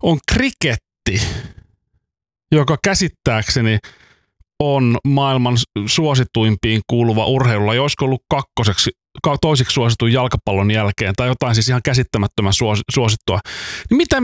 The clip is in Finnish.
on kriketti, joka käsittääkseni on maailman suosituimpiin kuuluva urheilulaji. Olisiko ollut toiseksi suosituin jalkapallon jälkeen tai jotain siis ihan käsittämättömän suosittua. Niin mitä